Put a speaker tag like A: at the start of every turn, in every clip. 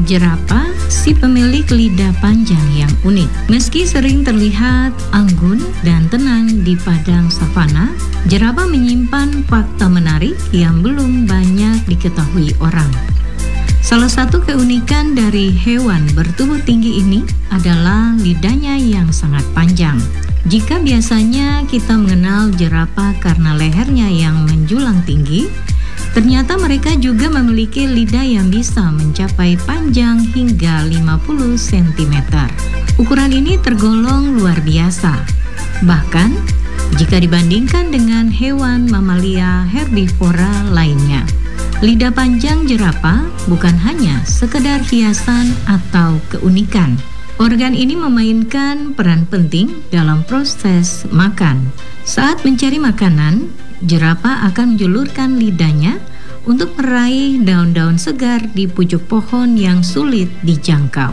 A: Jerapah, si pemilik lidah panjang yang unik. Meski sering terlihat anggun dan tenang di padang savana, jerapah menyimpan fakta menarik yang belum banyak diketahui orang. Salah satu keunikan dari hewan bertubuh tinggi ini adalah lidahnya yang sangat panjang. Jika biasanya kita mengenal jerapah karena lehernya yang menjulang tinggi, ternyata mereka juga memiliki lidah yang bisa mencapai panjang hingga 50 cm. Ukuran ini tergolong luar biasa. Bahkan, jika dibandingkan dengan hewan mamalia herbivora lainnya, lidah panjang jerapah bukan hanya sekedar hiasan atau keunikan. Organ ini memainkan peran penting dalam proses makan. Saat mencari makanan, jerapah akan menjulurkan lidahnya untuk meraih daun-daun segar di pucuk pohon yang sulit dijangkau.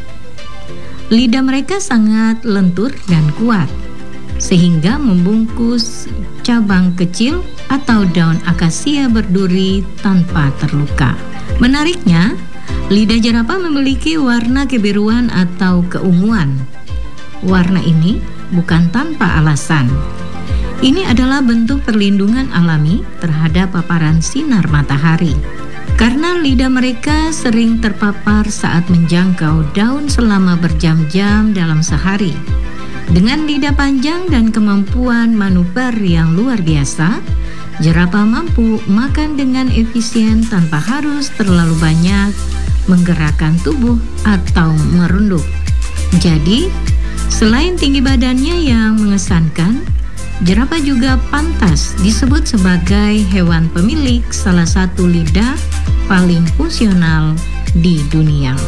A: Lidah mereka sangat lentur dan kuat, sehingga membungkus cabang kecil atau daun akasia berduri tanpa terluka. Menariknya, lidah jerapah memiliki warna kebiruan atau keunguan. Warna ini bukan tanpa alasan. Ini adalah bentuk perlindungan alami terhadap paparan sinar matahari. Karena lidah mereka sering terpapar saat menjangkau daun selama berjam-jam dalam sehari. Dengan lidah panjang dan kemampuan manuver yang luar biasa, jerapah mampu makan dengan efisien tanpa harus terlalu banyak menggerakkan tubuh atau merunduk. Jadi, selain tinggi badannya yang mengesankan, jerapah juga pantas disebut sebagai hewan pemilik salah satu lidah paling fungsional di dunia.